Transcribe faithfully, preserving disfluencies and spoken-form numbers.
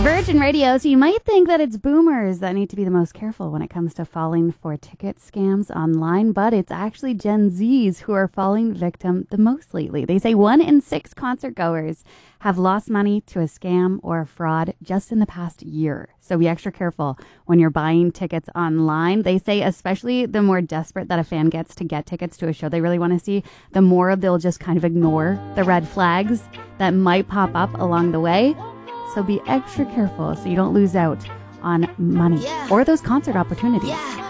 Virgin Radio, so you might think that it's boomers that need to be the most careful when it comes to falling for ticket scams online, but it's actually Gen Zs who are falling victim the most lately. They say one in six concert goers have lost money to a scam or a fraud just in the past year. So be extra careful when you're buying tickets online. They say especially the more desperate that a fan gets to get tickets to a show they really want to see, the more they'll just kind of ignore the red flags that might pop up along the way. So be extra careful so you don't lose out on money Yeah. or those concert opportunities. Yeah.